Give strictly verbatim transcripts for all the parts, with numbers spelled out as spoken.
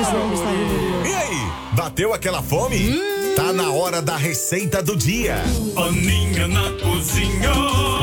E aí, bateu aquela fome? Hum. Tá na hora da receita do dia. Aninha na cozinha.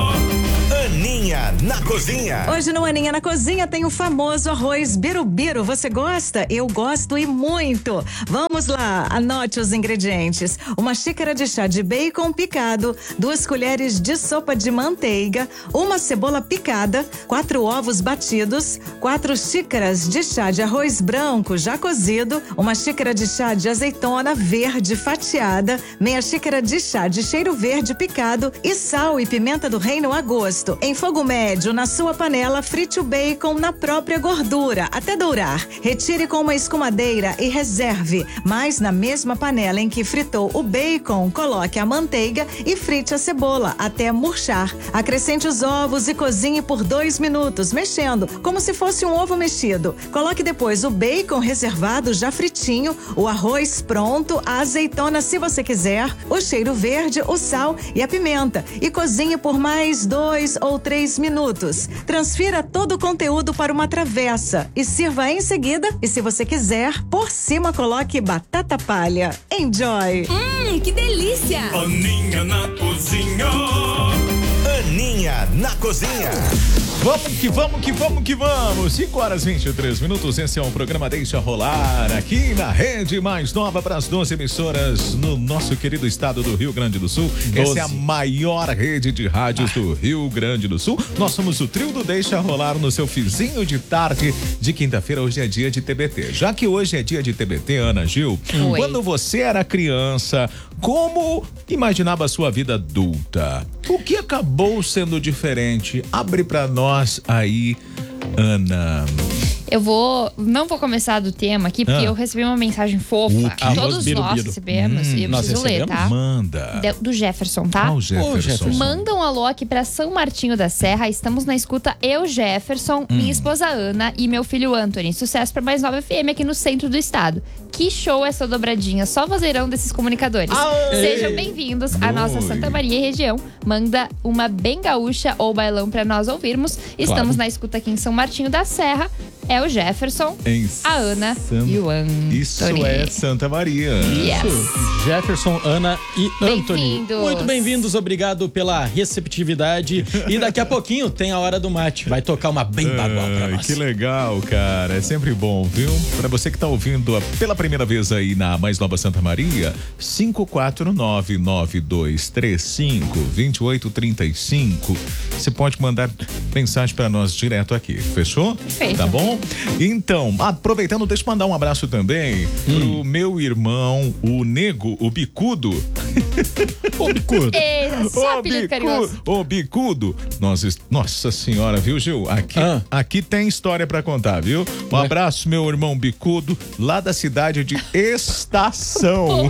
Aninha na cozinha. Hoje no Aninha na cozinha tem o famoso arroz birubiru. Você gosta? Eu gosto e muito. Vamos lá, anote os ingredientes. Uma xícara de chá de bacon picado, duas colheres de sopa de manteiga, uma cebola picada, quatro ovos batidos, quatro xícaras de chá de arroz branco já cozido, uma xícara de chá de azeitona verde fatiada, meia xícara de chá de cheiro verde picado e sal e pimenta do reino a gosto. Em fogo médio, na sua panela, frite o bacon na própria gordura, até dourar. Retire com uma escumadeira e reserve. Mas na mesma panela em que fritou o bacon, coloque a manteiga e frite a cebola até murchar. Acrescente os ovos e cozinhe por dois minutos, mexendo, como se fosse um ovo mexido. Coloque depois o bacon reservado já fritinho, o arroz pronto, a azeitona se você quiser, o cheiro verde, o sal e a pimenta. E cozinhe por mais dois ou três minutos. Transfira todo o conteúdo para uma travessa e sirva em seguida. E se você quiser, por cima coloque batata palha. Enjoy! Hum, que delícia! Aninha na cozinha. Aninha na cozinha. Vamos que vamos, que vamos, que vamos. cinco horas e vinte e três minutos. Esse é um programa Deixa Rolar aqui na rede mais nova para as doze emissoras no nosso querido estado do Rio Grande do Sul. doze. Essa é a maior rede de rádios do Rio Grande do Sul. Nós somos o trio do Deixa Rolar no seu fizinho de tarde de quinta-feira. Hoje é dia de T B T. Já que hoje é dia de T B T, Ana Gil, Oi. Quando você era criança, como imaginava a sua vida adulta? O que acabou sendo diferente? Abre pra nós aí, Ana. Eu vou, não vou começar do tema aqui, porque ah. eu recebi uma mensagem fofa que todos biru, nós biru. recebemos, hum, e eu preciso ler, tá? Manda. De, do Jefferson, tá? Oh, Jefferson. Jefferson. Manda um alô aqui pra São Martinho da Serra, estamos na escuta eu, Jefferson, hum. minha esposa Ana e meu filho Anthony. Sucesso pra Mais Nova F M aqui no centro do estado. Que show essa dobradinha, só vozeirão desses comunicadores. Aê. Sejam bem-vindos à nossa Santa Maria e região. Manda uma bem gaúcha ou bailão pra nós ouvirmos. Estamos claro. Na escuta aqui em São Martinho da Serra. É o Jefferson, em a Ana San... e o Anthony. Isso é Santa Maria. Yes. Isso. Jefferson, Ana e Anthony. Bem-vindos. Muito bem-vindos, obrigado pela receptividade. E daqui a pouquinho tem a hora do mate. Vai tocar uma bem bagual pra nós. Que legal, cara. É sempre bom, viu? Pra você que tá ouvindo pela primeira vez aí na Mais Nova Santa Maria, cinco quatro nove nove dois três cinco dois oito três cinco. Você pode mandar mensagem pra nós direto aqui. Fechou? Perfeito. Tá bom? Então, aproveitando, deixa eu mandar um abraço também hum. pro meu irmão, o Nego, o Bicudo. O Bicudo. É, o Bicudo. O Bicudo. Nossa, nossa senhora, viu, Gil? Aqui, ah. aqui tem história pra contar, viu? Um é. abraço, meu irmão Bicudo, lá da cidade de Estação.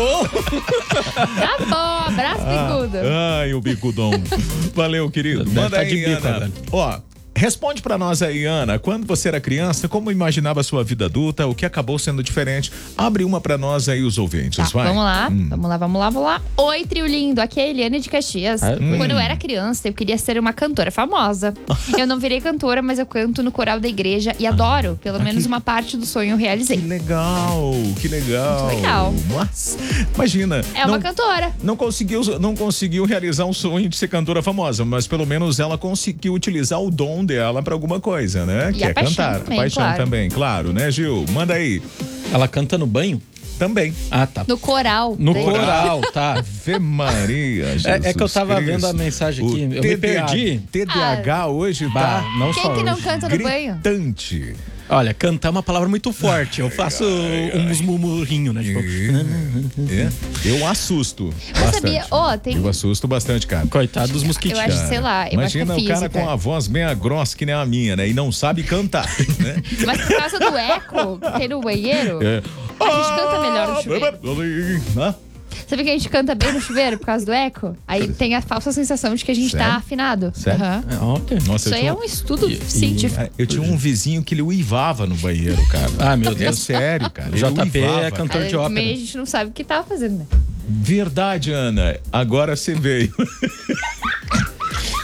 Tá bom, abraço, Bicudo. Ah, ai, o Bicudão. Valeu, querido. Manda aí, de bico, Ana. Ó, responde pra nós aí, Ana, quando você era criança, como imaginava a sua vida adulta, o que acabou sendo diferente? Abre uma pra nós aí, os ouvintes, tá, vai. Vamos lá, hum. vamos lá, vamos lá, vamos lá. Oi, trio lindo, aqui é a Eliane de Caxias. Hum. Quando eu era criança, eu queria ser uma cantora famosa. Eu não virei cantora, mas eu canto no coral da igreja e adoro, pelo ah, menos que... uma parte do sonho eu realizei. Que legal, que legal. Muito legal. Mas, imagina. É uma não, cantora. Não conseguiu, não conseguiu realizar um sonho de ser cantora famosa, mas pelo menos ela conseguiu utilizar o dom dela pra alguma coisa, né? E que a é paixão cantar. Também, paixão claro. também, claro, né, Gil? Manda aí. Ela canta no banho? Também. Ah, tá. No coral. No coral, tá. Ave Maria, Jesus é, é que eu tava Cristo. vendo a mensagem aqui, o eu T D A, me perdi. T D A H ah, hoje bah, tá... Não Quem só que não hoje. canta no banho? Gritante. Olha, cantar é uma palavra muito forte. Eu faço ai, ai, uns murmurinhos, né? Tipo... É, eu assusto Você bastante. sabia? Oh, tem... Eu assusto bastante, cara. Coitado dos mosquitinhos. Eu acho, sei lá, eu Imagina acho que é o cara com a voz meia grossa que nem a minha, né? E não sabe cantar, né? Mas por causa do eco que tem no banheiro, é. a gente canta melhor no chuveiro. Ah, Sabe que a gente canta bem no chuveiro por causa do eco? Aí tem a falsa sensação de que a gente Sério? tá afinado. Sério? Uhum. Okay. Nossa, Isso aí tinha... é um estudo e, científico. E, eu tinha um vizinho que ele uivava no banheiro, cara. Ah, meu Deus. É sério, cara. O J P uivava, é cantor Aí, de ópera. Também a gente não sabe o que tava fazendo, né? Verdade, Ana. Agora você veio.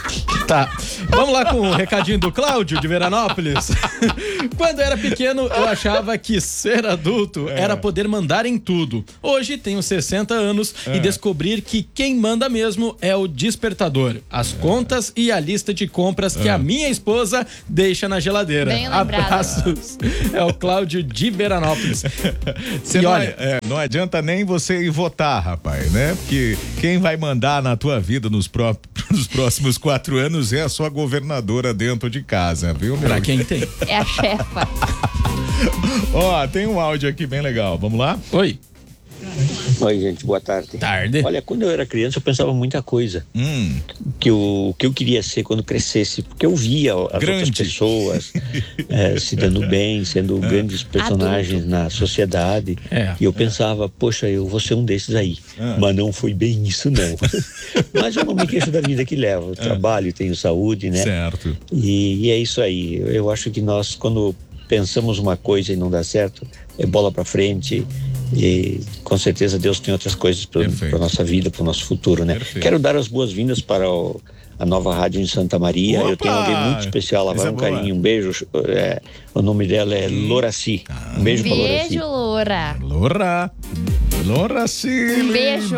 Tá, vamos lá com o recadinho do Cláudio de Veranópolis. Quando era pequeno, eu achava que ser adulto é. era poder mandar em tudo. Hoje tenho sessenta anos é. e descobrir que quem manda mesmo é o despertador, as é. contas e a lista de compras é. que a minha esposa deixa na geladeira. Bem lembrado. Abraços. É o Cláudio de Veranópolis. Você e não, olha, é, não adianta nem você ir votar, rapaz, né? Porque quem vai mandar na tua vida nos, pró nos próximos quatro anos é a sua governadora dentro de casa, viu, meu? Pra quem tem. É a chefa. Ó, tem um áudio aqui bem legal. Vamos lá? Oi. Oi, gente, boa tarde. Tarde. Olha, quando eu era criança eu pensava muita coisa. Hum. Que eu, que eu queria ser quando crescesse, porque eu via as Grande. outras pessoas é, se dando bem, sendo é. grandes personagens Adulto. na sociedade. É. E eu pensava, poxa, eu vou ser um desses aí. É. Mas não foi bem isso, não. Mas eu não me queixo da vida que levo. Eu é. trabalho, tenho saúde, né? Certo. E, e é isso aí. Eu acho que nós, quando pensamos uma coisa e não dá certo, é bola pra frente. E com certeza Deus tem outras coisas para a nossa vida, para o nosso futuro, né? Perfeito. Quero dar as boas-vindas para o, a nova rádio em Santa Maria. Opa! Eu tenho alguém muito especial lá, vai um boa. carinho, um beijo. É, o nome dela é Loraci. Ah. Um beijo, beijo para Loraci. Beijo, Loura. Loura. Loraci. Um beijo.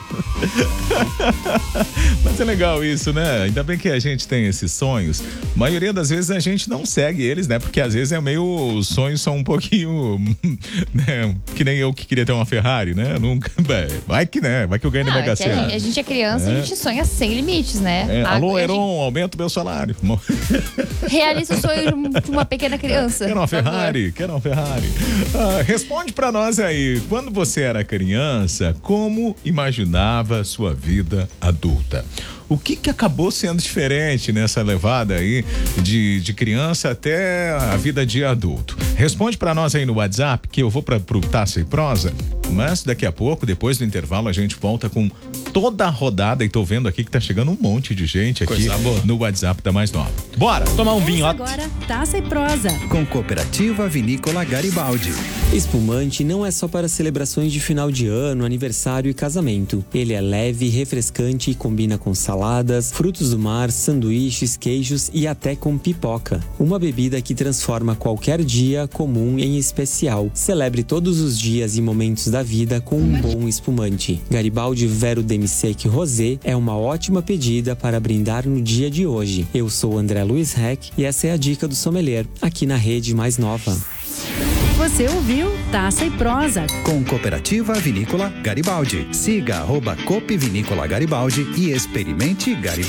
Mas é legal isso, né? Ainda bem que a gente tem esses sonhos. A maioria das vezes a gente não segue eles, né? Porque às vezes é meio... Os sonhos são um pouquinho... Né? Que nem eu que queria ter uma Ferrari, né? Nunca... Vai que, né? Vai que eu ganho no Mega Sena. A gente, a gente é criança, é. a gente sonha sem limites, né? É. Alô, a, Heron, gente... aumenta o meu salário. Realiza o sonho de uma pequena criança. Quer uma Ferrari? Quer uma Ferrari? Ah, responde pra nós aí. Quando você era criança, como imaginava sua vida adulta? O que que acabou sendo diferente nessa levada aí de, de criança até a vida de adulto? Responde pra nós aí no WhatsApp, que eu vou para pro Taça e Prosa, mas daqui a pouco, depois do intervalo, a gente volta com toda a rodada, e tô vendo aqui que tá chegando um monte de gente aqui no WhatsApp da Mais Nova. Bora tomar um vinho. Agora, Taça e Prosa. Com Cooperativa Vinícola Garibaldi. Espumante não é só para celebrações de final de ano, aniversário e casamento. Ele é leve, refrescante e combina com saladas, frutos do mar, sanduíches, queijos e até com pipoca. Uma bebida que transforma qualquer dia comum em especial. Celebre todos os dias e momentos da vida com um bom espumante. Garibaldi Vero Demi-Sec Rosé é uma ótima pedida para brindar no dia de hoje. Eu sou André Luiz Reck e essa é a dica do sommelier, aqui na Rede Mais Nova. Você ouviu Taça e Prosa. Com Cooperativa Vinícola Garibaldi. Siga arroba Coop Vinícola Garibaldi e experimente Garibaldi.